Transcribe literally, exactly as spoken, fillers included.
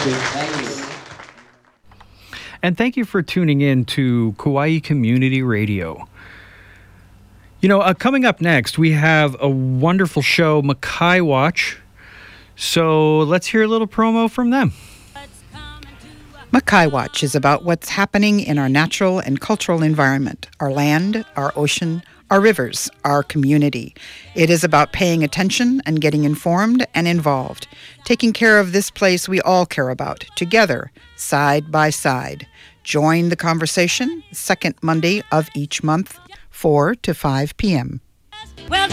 you. Thank you. And thank you for tuning in to Kauai Community Radio. You know, uh, coming up next, we have a wonderful show, Mackay Watch. So let's hear a little promo from them. Mackay Watch is about what's happening in our natural and cultural environment, our land, our ocean, our rivers, our community. It is about paying attention and getting informed and involved, taking care of this place we all care about, together, side by side. Join the conversation, second Monday of each month, four to five p.m. Well,